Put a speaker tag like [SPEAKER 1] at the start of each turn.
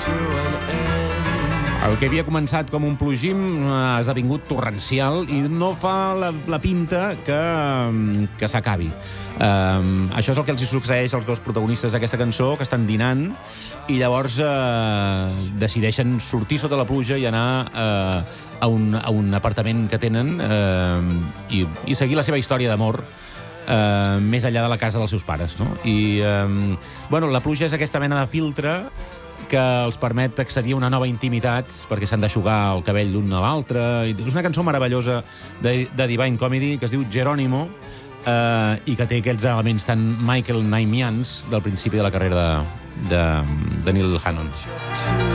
[SPEAKER 1] El que havia començat com un plogim ha esdevingut torrencial i no fa la pinta que s'acabi. Això és el que els succeeix als dos protagonistes d'aquesta cançó, que estan dinant i llavors decideixen sortir sota la pluja i anar a un apartament que tenen i seguir la seva història d'amor més enllà de la casa dels seus pares, no? I la pluja és aquesta mena de filtre que els permet accedir a una nova intimitat perquè s'han d'aixugar el cabell l'un a l'altre. És una cançó meravellosa de Divine Comedy que es diu Geronimo i que té aquells elements tan Michael Nymians del principi de la carrera de Neil Hannon.